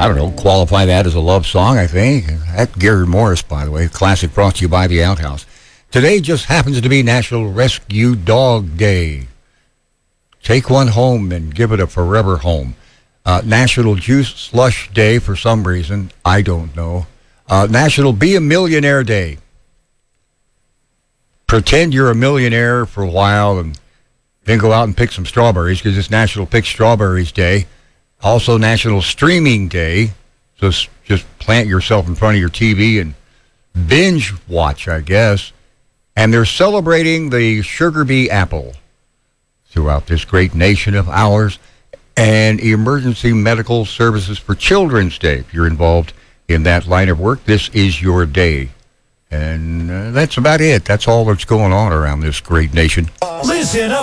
I don't know, qualify that as a love song, I think. That's Gary Morris, by the way. Classic brought to you by the Outhouse. Today just happens to be National Rescue Dog Day. Take one home and give it a forever home. National Juice Slush Day for some reason. I don't know. National Be a Millionaire Day. Pretend you're a millionaire for a while and then go out and pick some strawberries because it's National Pick Strawberries Day. Also National Streaming Day. So just plant yourself in front of your TV and binge watch, I guess. And they're celebrating the Sugar Bee apple throughout this great nation of ours. And Emergency Medical Services for Children's Day. If you're involved in that line of work, this is your day. And that's about it. That's all that's going on around this great nation. Listen up.